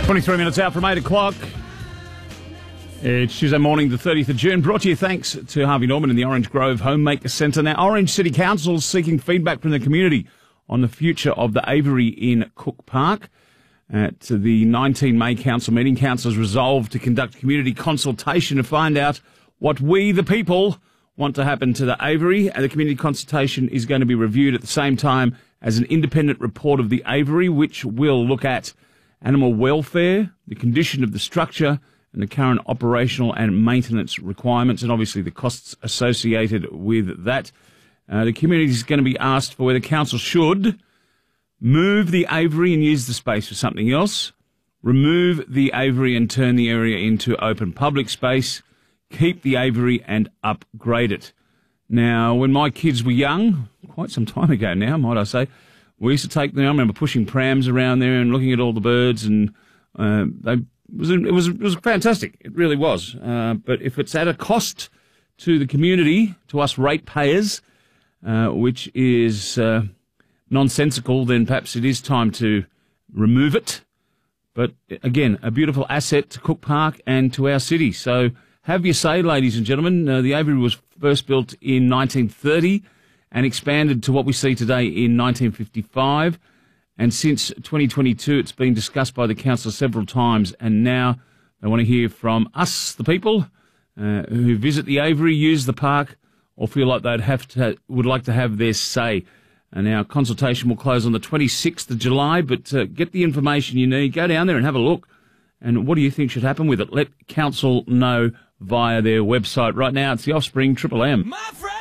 23 minutes out from 8 o'clock. It's Tuesday morning, the 30th of June. Brought to you thanks to Harvey Norman and the Orange Grove Homemaker Centre. Now, Orange City Council is seeking feedback from the community on the future of the aviary in Cook Park. At the 19 May council meeting, councillors resolved to conduct community consultation to find out what we, the people, want to happen to the aviary. And the community consultation is going to be reviewed at the same time as an independent report of the aviary, which will look at animal welfare, the condition of the structure, and the current operational and maintenance requirements, and obviously the costs associated with that. The community is going to be asked for whether council should move the aviary and use the space for something else, remove the aviary and turn the area into open public space, keep the aviary and upgrade it. Now, when my kids were young, quite some time ago now, might I say, we used to take them. I remember pushing prams around there and looking at all the birds, and it was fantastic. It really was. But if it's at a cost to the community, to us ratepayers, which is nonsensical, then perhaps it is time to remove it. But again, a beautiful asset to Cook Park and to our city. So have your say, ladies and gentlemen. The aviary was first built in 1930 and expanded to what we see today in 1955. And since 2022, it's been discussed by the council several times, and now they want to hear from us, the people, who visit the aviary, use the park, or feel like would like to have their say. And our consultation will close on the 26th of July, but get the information you need. Go down there and have a look. And what do you think should happen with it? Let council know via their website. Right now, it's The Offspring, Triple M.